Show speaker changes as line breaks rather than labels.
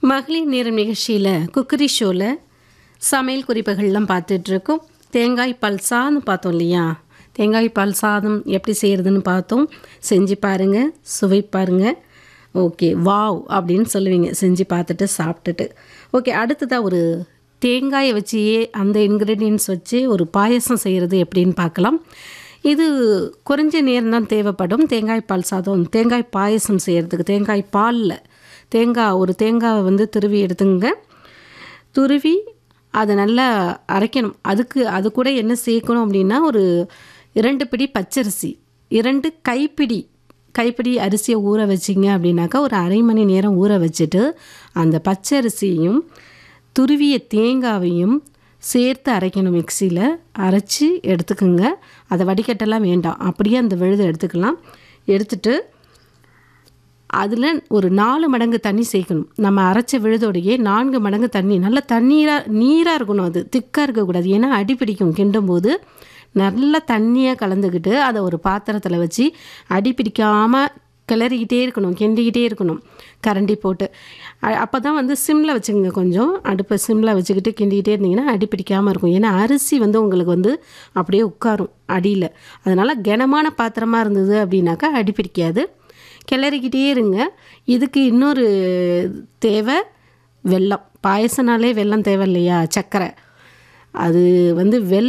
மகளிர் நேரம் நிகழ்ச்சியில் குக்கரி ஷோவில் சமையல் குறிப்புகள்லாம் பார்த்துட்ருக்கோம். தேங்காய் பால் சாதம் பார்த்தோம் இல்லையா? தேங்காய் பால் சாதம் எப்படி செய்கிறதுன்னு பார்த்தோம். செஞ்சு பாருங்கள், சுவை பாருங்கள். ஓகே, வாவ் அப்படின்னு சொல்லுவீங்க செஞ்சு பார்த்துட்டு சாப்பிட்டுட்டு. ஓகே, அடுத்ததாக ஒரு தேங்காயை வச்சியே அந்த இன்க்ரீடியன்ட்ஸ் வச்சு ஒரு பாயசம் செய்கிறது எப்படின்னு பார்க்கலாம். இது குறைஞ்ச நேரம் தான் தேவைப்படும். தேங்காய் பால் சாதம், தேங்காய் பாயசம் செய்கிறதுக்கு தேங்காய் பாலில் ஒரு தேங்காவை வந்து துருவி எடுத்துங்க. துருவி அதை நல்லா அரைக்கணும். அது கூட என்ன சேர்க்கணும் அப்படின்னா, ஒரு 2 பிடி பச்சரிசி, 2 கைப்பிடி அரிசியை ஊற வச்சிங்க அப்படின்னாக்கா ஒரு அரை மணி நேரம் ஊற வச்சுட்டு அந்த பச்சரிசியும் துருவிய தேங்காவையும் சேர்த்து அரைக்கணும். மிக்சியில் அரைச்சி எடுத்துக்குங்க. அதை வடிகட்டெல்லாம் வேண்டாம், அப்படியே அந்த விழுதை எடுத்துக்கலாம். எடுத்துட்டு அதில் ஒரு 4 மடங்கு தண்ணி சேர்க்கணும். நம்ம அரைச்ச விழுதோடையே 4 மடங்கு தண்ணி, நல்லா நீராக இருக்கணும். அது திக்காக இருக்கக்கூடாது, ஏன்னா அடி பிடிக்கும். கிண்டும் போது நல்லா தண்ணியாக கலந்துக்கிட்டு அதை ஒரு பாத்திரத்தில் வச்சு அடி பிடிக்காமல் கிளறிக்கிட்டே இருக்கணும், கிண்டிக்கிட்டே இருக்கணும் கரண்டி போட்டு. அப்போ தான் வந்து சிம்மில் வச்சுக்கோங்க. கொஞ்சம் அடுப்பை சிம்மில் வச்சுக்கிட்டு கிண்டிக்கிட்டே இருந்தீங்கன்னா அடி பிடிக்காமல் இருக்கும். ஏன்னா அரிசி வந்து உங்களுக்கு வந்து அப்படியே உட்காரும் அடியில். அதனால் கனமான பாத்திரமாக இருந்தது அப்படின்னாக்கா அடி பிடிக்காது. கிளறிக்கிட்டே இருங்க. இதுக்கு இன்னொரு தேவை, வெல்லம். பாயசனாலே வெல்லம் தேவை இல்லையா? சர்க்கரை. அது வந்து